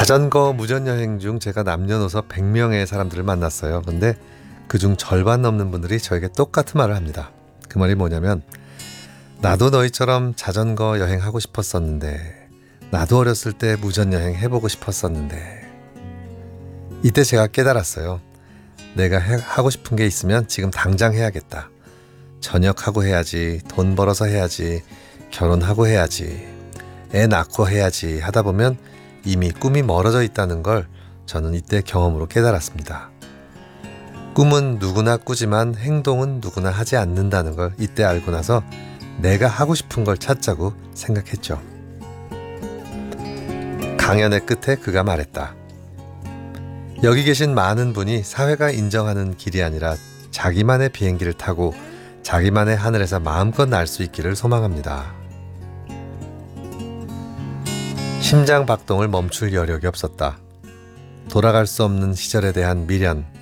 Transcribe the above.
자전거 무전여행 중 제가 남녀노소 100명의 사람들을 만났어요. 근데 그중 절반 넘는 분들이 저에게 똑같은 말을 합니다. 그 말이 뭐냐면, 나도 너희처럼 자전거 여행하고 싶었었는데, 나도 어렸을 때 무전여행 해보고 싶었었는데. 이때 제가 깨달았어요. 내가 하고 싶은 게 있으면 지금 당장 해야겠다. 전역하고 해야지, 돈 벌어서 해야지, 결혼하고 해야지, 애 낳고 해야지 하다 보면 이미 꿈이 멀어져 있다는 걸 저는 이때 경험으로 깨달았습니다. 꿈은 누구나 꾸지만 행동은 누구나 하지 않는다는 걸 이때 알고 나서 내가 하고 싶은 걸 찾자고 생각했죠. 강연의 끝에 그가 말했다. 여기 계신 많은 분이 사회가 인정하는 길이 아니라 자기만의 비행기를 타고 자기만의 하늘에서 마음껏 날 수 있기를 소망합니다. 심장 박동을 멈출 여력이 없었다. 돌아갈 수 없는 시절에 대한 미련,